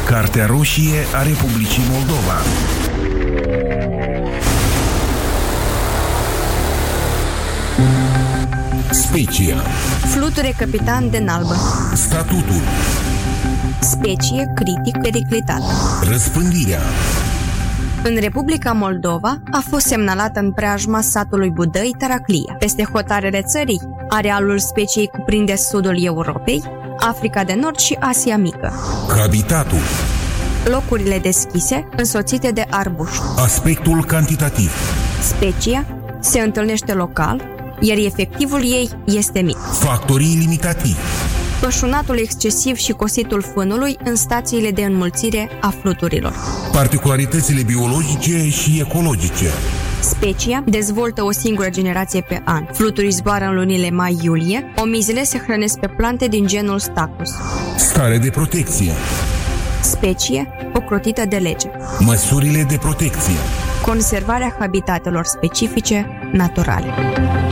Cartea roșie a Republicii Moldova. Specia. Fluture capitan de nalbă. Statutul. Specie critic periclitată. Răspândirea. În Republica Moldova a fost semnalată în preajma satului Budăi Taraclia. Peste hotarele țării, arealul speciei cuprinde sudul Europei, Africa de Nord și Asia Mică. Habitatul. Locurile deschise, însoțite de arbuși. Aspectul cantitativ. Specia se întâlnește local, iar efectivul ei este mic. Factorii limitativi. Pășunatul excesiv și cositul fânului în stațiile de înmulțire a fluturilor. Particularitățile biologice și ecologice. Specia dezvoltă o singură generație pe an. Fluturii zboară în lunile mai-iulie, omizile se hrănesc pe plante din genul Stachys. Stare de protecție. Specie ocrotită de lege. Măsurile de protecție. Conservarea habitatelor specifice naturale.